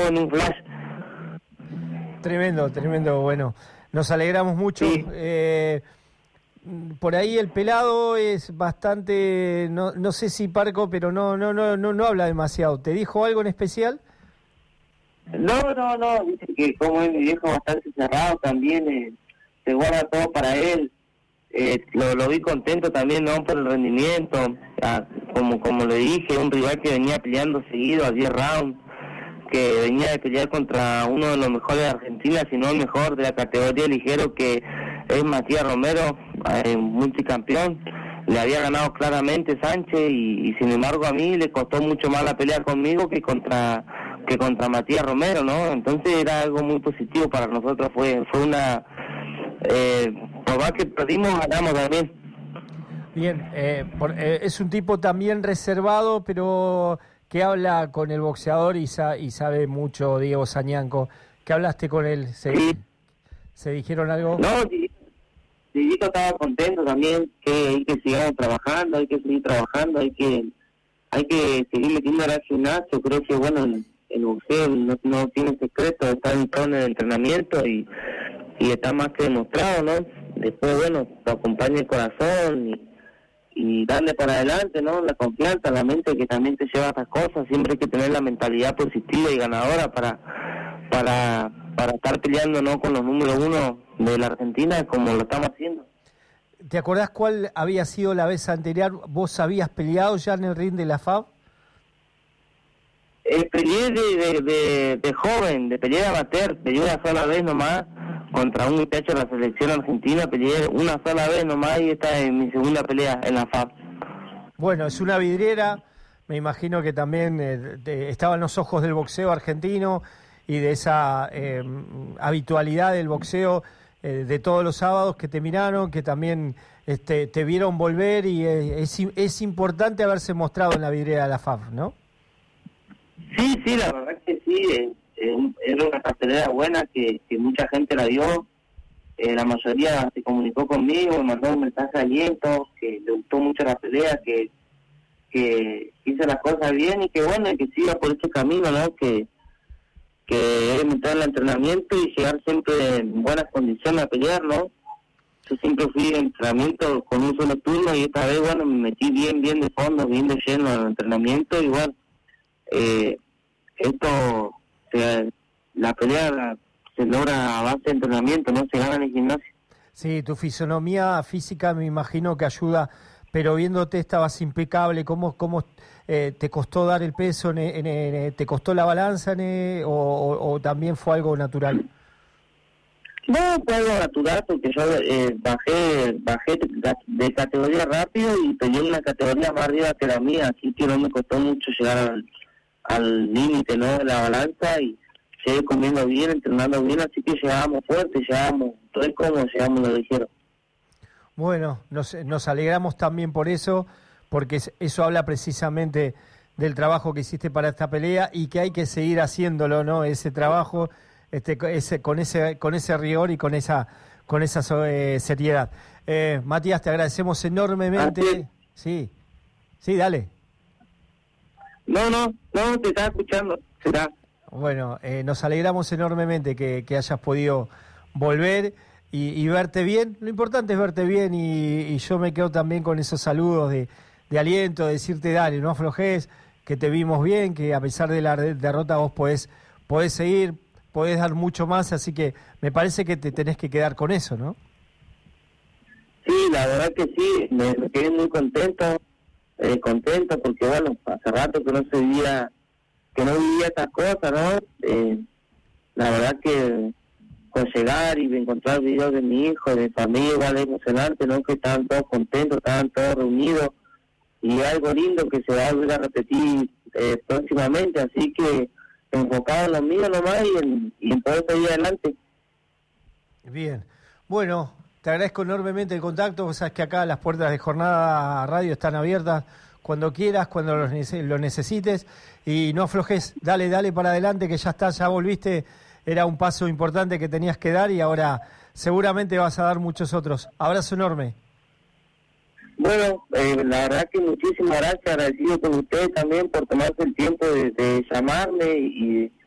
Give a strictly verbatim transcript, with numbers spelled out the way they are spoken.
todo en un flash. Tremendo, tremendo, bueno, nos alegramos mucho. Sí. Eh, por ahí el pelado es bastante, no, no sé si parco, pero no, no, no, no, no habla demasiado. ¿Te dijo algo en especial? No, no, no, dice que como es mi viejo bastante cerrado también, eh, se guarda todo para él. Eh, lo, lo vi contento también, ¿no? Por el rendimiento, ah, como como le dije, un rival que venía peleando seguido a diez rounds, que venía de pelear contra uno de los mejores de Argentina, si no el mejor de la categoría ligero, que es Matías Romero, eh, multicampeón. Le había ganado claramente Sánchez y, y sin embargo a mí le costó mucho más la pelea conmigo que contra que contra Matías Romero, ¿no? Entonces era algo muy positivo para nosotros, fue fue una eh, por más que perdimos, ganamos también. Bien, eh, por, eh, es un tipo también reservado, pero que habla con el boxeador y, sa y sabe mucho, Diego Sañanco. ¿Qué hablaste con él? ¿Se, Sí. ¿se dijeron algo? No, sí. Dieguito estaba contento también, que hay que seguir trabajando, hay que seguir trabajando, hay que hay que seguir metiendo al gimnasio. Creo que bueno, el, el boxeo no, no tiene secreto, está en todo en el entrenamiento y, y está más que demostrado, ¿no? Después, bueno, lo acompaña el corazón y, y darle para adelante, ¿no? La confianza, la mente que también te lleva a estas cosas. Siempre hay que tener la mentalidad positiva y ganadora para para para estar peleando, ¿no? Con los números uno de la Argentina como lo estamos haciendo. ¿Te acordás cuál había sido la vez anterior? ¿Vos habías peleado ya en el ring de la F A B? Eh, peleé de, de, de, de joven, de peleé de amateur, peleé una sola vez nomás contra un muchacho de la selección argentina, peleé una sola vez nomás y esta es mi segunda pelea en la F A B. Bueno, es una vidriera, me imagino que también eh, de, estaban los ojos del boxeo argentino y de esa eh, habitualidad del boxeo eh, de todos los sábados que te miraron, que también este, te vieron volver y eh, es, es importante haberse mostrado en la vidriera de la F A B, ¿no? Sí, sí, la verdad que sí, eh, eh, era una cartelera buena que, que mucha gente la vio, eh, la mayoría se comunicó conmigo, me mandó un mensaje de aliento, que le gustó mucho la pelea, que, que hice las cosas bien y que bueno, que siga por este camino, ¿no? Que que es meter el entrenamiento y llegar siempre en buenas condiciones a pelear, ¿no? Yo siempre fui en entrenamiento con un solo turno y esta vez, bueno, me metí bien, bien de fondo, bien de lleno en el entrenamiento y bueno, eh, esto, o sea, la pelea la, se logra a base de entrenamiento, no se gana en el gimnasio. Sí, tu fisonomía física me imagino que ayuda, pero viéndote estabas impecable. ¿Cómo, cómo eh, te costó dar el peso? En, en, en, ¿Te costó la balanza en, o, o, o también fue algo natural? No, fue algo natural porque yo eh, bajé bajé de categoría rápido y peleé una categoría más arriba que la mía, así que no me costó mucho llegar al al límite, ¿no? De la balanza y llegué comiendo bien, entrenando bien, así que llegábamos fuerte, llegábamos, todo es como llegamos, lo dijeron. Bueno, nos, nos alegramos también por eso, porque eso habla precisamente del trabajo que hiciste para esta pelea y que hay que seguir haciéndolo, ¿no? Ese trabajo, este, ese, con ese, con ese rigor y con esa, con esa eh, seriedad. Eh, Matías, te agradecemos enormemente. Así. Sí, sí, dale. No, no, no, te estaba escuchando, será. Bueno, eh, nos alegramos enormemente que, que hayas podido volver y, y verte bien. Lo importante es verte bien y, y yo me quedo también con esos saludos de, de aliento, de decirte dale, no aflojes, que te vimos bien, que a pesar de la derrota vos podés, podés seguir, podés dar mucho más, así que me parece que te tenés que quedar con eso, ¿no? Sí, la verdad que sí, me, me quedé muy contento, eh, contento porque bueno, hace rato que no se vivía, que no vivía estas cosas, ¿no? Eh, la verdad que con llegar y encontrar videos de mi hijo, de mi familia, igual es emocionante, ¿no? Que estaban todos contentos, estaban todos reunidos y algo lindo que se va a volver a repetir eh, próximamente, así que enfocado en lo mío nomás y en, y en poder seguir adelante. Bien, bueno, te agradezco enormemente el contacto, vos sabés que acá las puertas de Jornada Radio están abiertas cuando quieras, cuando lo, lo necesites y no aflojes, dale, dale para adelante que ya está, ya volviste, era un paso importante que tenías que dar y ahora seguramente vas a dar muchos otros. Abrazo enorme. Bueno, eh, la verdad que muchísimas gracias, agradecido con ustedes también por tomarse el tiempo de, de llamarme y